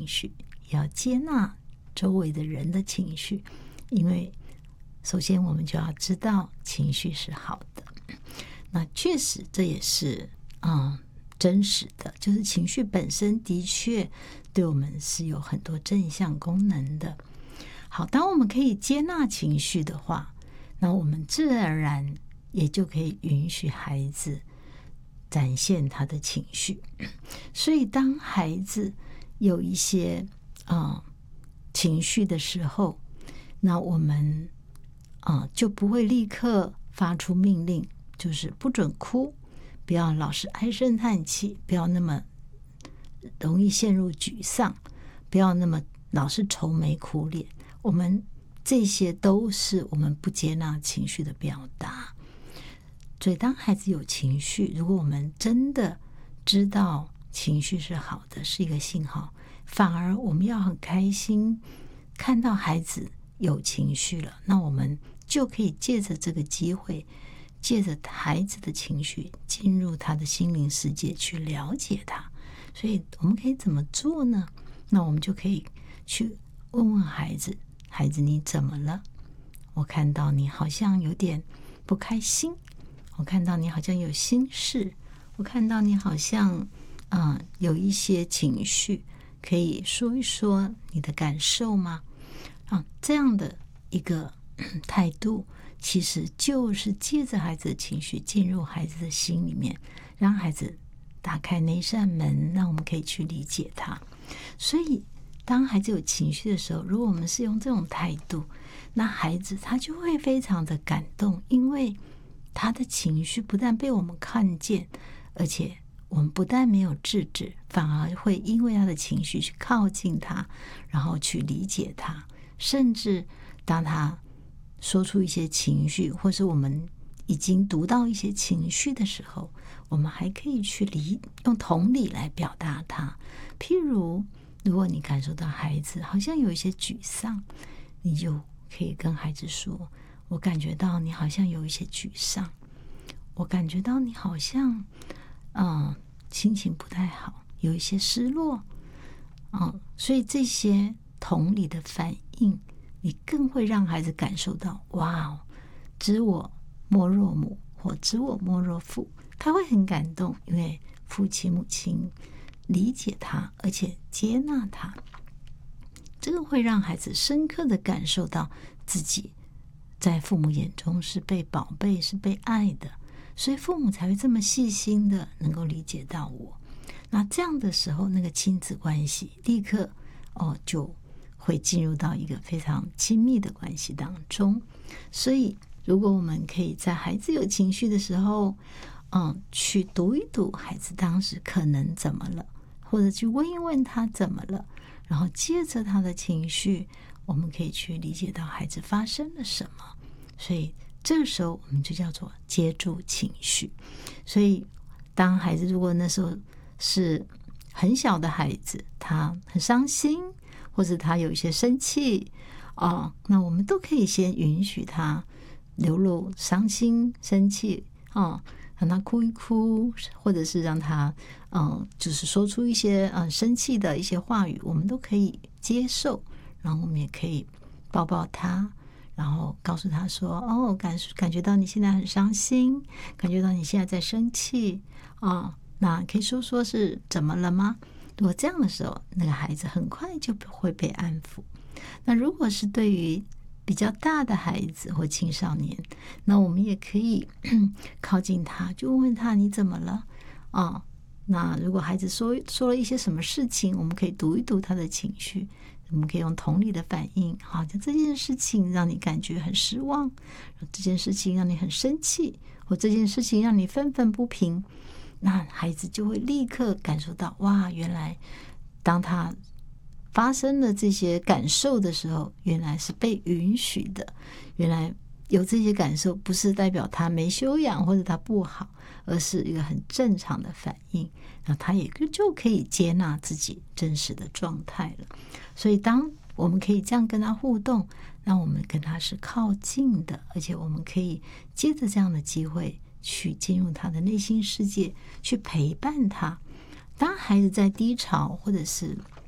绪，也要接纳周围的人的情绪，因为首先我们就要知道情绪是好的。那确实这也是真实的，就是情绪本身的确对我们是有很多正向功能的。好，当我们可以接纳情绪的话，那我们自然而然也就可以允许孩子展现他的情绪。所以当孩子有一些情绪的时候，那我们就不会立刻发出命令，就是不准哭，不要老是唉声叹气，不要那么容易陷入沮丧，不要那么老是愁眉苦脸。我们这些都是我们不接纳情绪的表达。所以当孩子有情绪，如果我们真的知道情绪是好的，是一个信号，反而我们要很开心看到孩子有情绪了，那我们就可以借着这个机会，借着孩子的情绪进入他的心灵世界去了解他。所以我们可以怎么做呢？那我们就可以去问问孩子，孩子你怎么了？我看到你好像有点不开心，我看到你好像有心事，我看到你好像有一些情绪，可以说一说你的感受吗？这样的一个态度，其实就是借着孩子的情绪进入孩子的心里面，让孩子打开那扇门，让我们可以去理解他。所以当孩子有情绪的时候，如果我们是用这种态度，那孩子他就会非常的感动，因为他的情绪不但被我们看见，而且我们不但没有制止，反而会因为他的情绪去靠近他，然后去理解他。甚至当他说出一些情绪，或是我们已经读到一些情绪的时候，我们还可以去用同理来表达它。譬如如果你感受到孩子好像有一些沮丧，你就可以跟孩子说，我感觉到你好像有一些沮丧，我感觉到你好像心情不太好，有一些失落。所以这些同理的反应，你更会让孩子感受到，哇，知我莫若母，或知我莫若父。他会很感动，因为父亲母亲理解他，而且接纳他。这个会让孩子深刻的感受到自己在父母眼中是被宝贝，是被爱的，所以父母才会这么细心的能够理解到我。那这样的时候，那个亲子关系立刻就会进入到一个非常亲密的关系当中。所以如果我们可以在孩子有情绪的时候去读一读孩子当时可能怎么了，或者去问一问他怎么了，然后借着他的情绪，我们可以去理解到孩子发生了什么。所以这个时候我们就叫做接住情绪。所以当孩子如果那时候是很小的孩子，他很伤心，或者他有一些生气那我们都可以先允许他流露伤心生气让他哭一哭，或者是让他就是说出一些生气的一些话语，我们都可以接受。然后我们也可以抱抱他，然后告诉他说感觉到你现在很伤心，感觉到你现在在生气那可以说说是怎么了吗？如果这样的时候，那个孩子很快就会被安抚。那如果是对于比较大的孩子或青少年，那我们也可以靠近他，就问问他你怎么了那如果孩子说了一些什么事情，我们可以读一读他的情绪，我们可以用同理的反应，好像这件事情让你感觉很失望，这件事情让你很生气，或这件事情让你愤愤不平，那孩子就会立刻感受到，哇，原来当他发生了这些感受的时候，原来是被允许的，原来有这些感受不是代表他没修养或者他不好，而是一个很正常的反应，那他也就可以接纳自己真实的状态了。所以当我们可以这样跟他互动，那我们跟他是靠近的，而且我们可以借着这样的机会去进入他的内心世界，去陪伴他。当孩子在低潮或者是